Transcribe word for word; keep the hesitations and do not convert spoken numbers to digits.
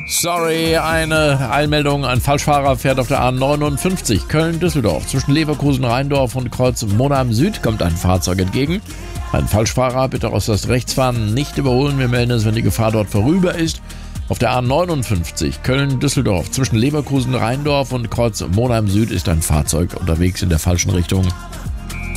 Sorry, eine Eilmeldung. Ein Falschfahrer fährt auf der A neunundfünfzig Köln-Düsseldorf. Zwischen Leverkusen-Rheindorf und Kreuz Monheim Süd kommt ein Fahrzeug entgegen. Ein Falschfahrer, bitte aus das Rechtsfahren nicht überholen. Wir melden es, wenn die Gefahr dort vorüber ist. Auf der A neunundfünfzig Köln-Düsseldorf zwischen Leverkusen-Rheindorf und Kreuz Monheim Süd ist ein Fahrzeug unterwegs in der falschen Richtung.